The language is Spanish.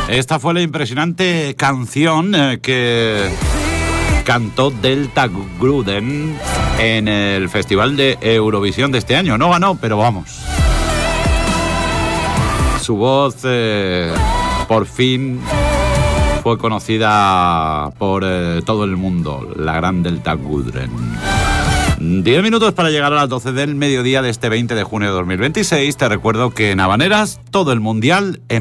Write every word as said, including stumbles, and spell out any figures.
Esta fue la impresionante canción eh, que cantó Delta Gruden en el Festival de Eurovisión de este año. No ganó, pero vamos. Su voz, eh, por fin, fue conocida por eh, todo el mundo, la gran Delta Gruden. Diez minutos para llegar a las doce del mediodía de este veinte de junio de dos mil veintiséis. Te recuerdo que en Habaneras todo el mundial en